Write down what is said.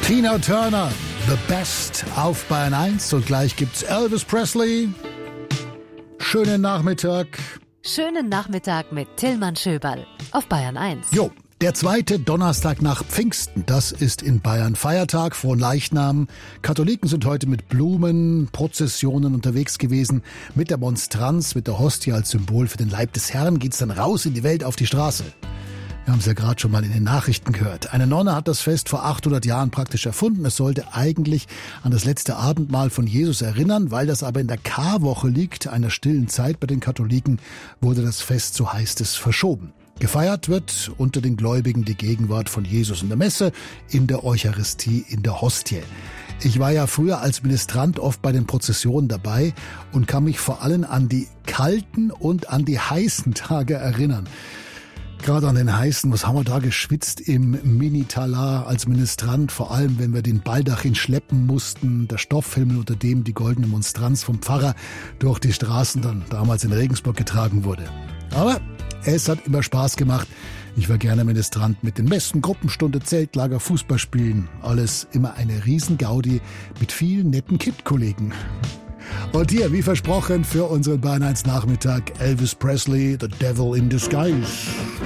Tina Turner, The Best auf Bayern 1 und gleich gibt's Elvis Presley. Schönen Nachmittag. Schönen Nachmittag mit Tillmann Schöberl auf Bayern 1. Jo, der zweite Donnerstag nach Pfingsten, das ist in Bayern Feiertag, Fronleichnam. Katholiken sind heute mit Blumen, Prozessionen unterwegs gewesen. Mit der Monstranz, mit der Hostie als Symbol für den Leib des Herrn geht's dann raus in die Welt auf die Straße. Wir haben es ja gerade schon mal in den Nachrichten gehört. Eine Nonne hat das Fest vor 800 Jahren praktisch erfunden. Es sollte eigentlich an das letzte Abendmahl von Jesus erinnern. Weil das aber in der Karwoche liegt, einer stillen Zeit bei den Katholiken, wurde das Fest, so heißt es, verschoben. Gefeiert wird unter den Gläubigen die Gegenwart von Jesus in der Messe, in der Eucharistie, in der Hostie. Ich war ja früher als Ministrant oft bei den Prozessionen dabei und kann mich vor allem an die kalten und an die heißen Tage erinnern. Gerade an den heißen, was haben wir da geschwitzt im Mini-Talar als Ministrant, vor allem wenn wir den Baldachin schleppen mussten, der Stoffhimmel, unter dem die goldene Monstranz vom Pfarrer durch die Straßen dann damals in Regensburg getragen wurde. Aber es hat immer Spaß gemacht. Ich war gerne Ministrant mit den besten Gruppenstunde, Zeltlager, Fußballspielen. Alles immer eine Riesengaudi mit vielen netten Kid-Kollegen. Und hier, wie versprochen, für unseren Bayern 1 Nachmittag Elvis Presley, The Devil in Disguise.